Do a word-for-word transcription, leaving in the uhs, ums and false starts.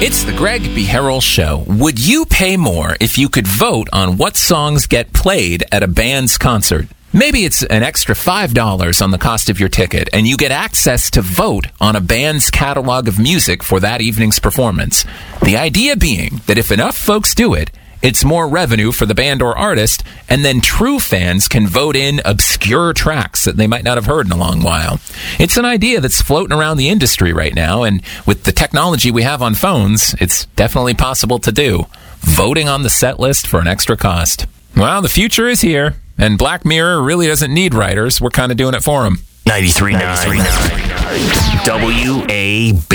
It's the Greg B. Harrell Show. Would you pay more if you could vote on what songs get played at a band's concert? Maybe it's an extra five dollars on the cost of your ticket, and you get access to vote on a band's catalog of music for that evening's performance. The idea being that if enough folks do it, it's more revenue for the band or artist, and then true fans can vote in obscure tracks that they might not have heard in a long while. It's an idea that's floating around the industry right now, and with the technology we have on phones, it's definitely possible to do. Voting on the set list for an extra cost. Well, the future is here, and Black Mirror really doesn't need writers. We're kind of doing it for them. ninety-three point nine W A B